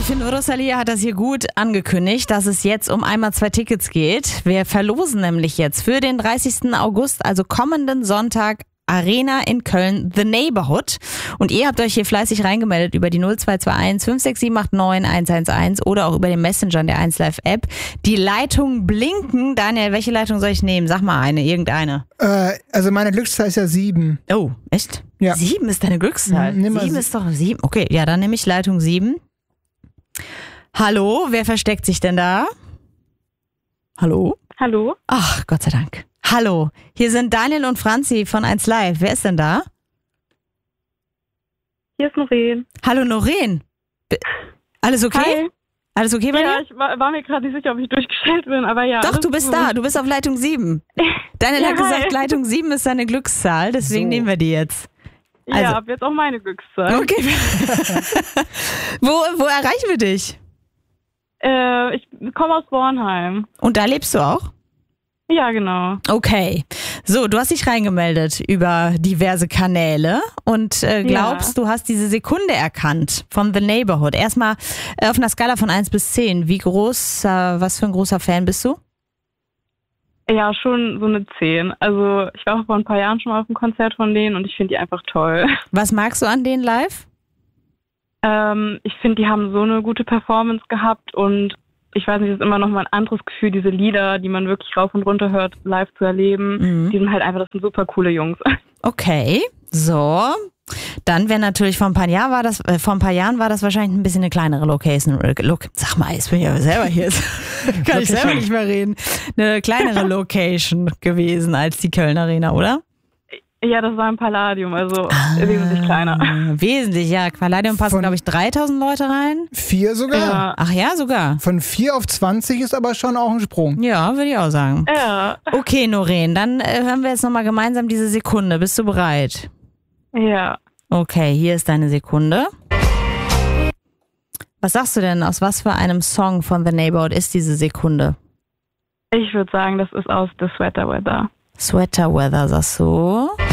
finde, Rosalia hat das hier gut angekündigt, dass es jetzt um einmal 2 Tickets geht. Wir verlosen nämlich jetzt für den 30. August, also kommenden Sonntag, Arena in Köln, The Neighborhood. Und ihr habt euch hier fleißig reingemeldet über die 0221 56789 111 oder auch über den Messenger in der 1Live App. Die Leitungen blinken. Daniel, welche Leitung soll ich nehmen? Sag mal irgendeine. Also meine Glückszahl ist ja 7. Oh, echt? Ja. 7 ist deine Glückszahl? Nimm mal 7 ist doch 7. Okay, ja, dann nehme ich Leitung 7. Hallo, wer versteckt sich denn da? Hallo? Hallo? Ach, Gott sei Dank. Hallo, hier sind Daniel und Franzi von 1Live. Wer ist denn da? Hier ist Noreen. Hallo Noreen. Alles okay? Hi. Alles okay bei Ja, dir? ich war mir gerade nicht sicher, ob ich durchgestellt bin, aber ja. Doch, alles du bist gut. da. Du bist auf Leitung 7. Daniel Ja, hat gesagt, hi. Leitung 7 ist seine Glückszahl, deswegen nehmen wir die jetzt. Also- Ja, ab jetzt auch meine Glückszahl. Okay. Wo erreichen wir dich? Ich komme aus Bornheim. Und da lebst du auch? Ja, genau. Okay. So, du hast dich reingemeldet über diverse Kanäle und glaubst, du hast diese Sekunde erkannt von The Neighborhood. Erstmal auf einer Skala von 1 bis 10. Wie groß, was für ein großer Fan bist du? Ja, schon so eine 10. Also ich war auch vor ein paar Jahren schon mal auf einem Konzert von denen und ich finde die einfach toll. Was magst du an denen live? Ich finde, die haben so eine gute Performance gehabt und ich weiß nicht, es ist immer noch mal ein anderes Gefühl, diese Lieder, die man wirklich rauf und runter hört, live zu erleben. Die sind halt einfach, das sind super coole Jungs. Okay, so. Dann wäre natürlich vor ein paar Jahren war das wahrscheinlich ein bisschen eine kleinere Location. Sag mal, jetzt bin ich aber selber hier. Kann ich selber nicht mehr reden. Eine kleinere Location gewesen als die Köln Arena, oder? Ja, das war ein Palladium, also wesentlich kleiner. Wesentlich, ja. Palladium passen, glaube ich, 3000 Leute rein. 4 sogar? Ja. Ach ja, sogar. Von 4 auf 20 ist aber schon auch ein Sprung. Ja, würde ich auch sagen. Ja. Okay, Noreen, dann hören wir jetzt nochmal gemeinsam diese Sekunde. Bist du bereit? Ja. Okay, hier ist deine Sekunde. Was sagst du denn, aus was für einem Song von The Neighborhood ist diese Sekunde? Ich würde sagen, das ist aus The Sweater Weather. Sweater Weather, sagst du?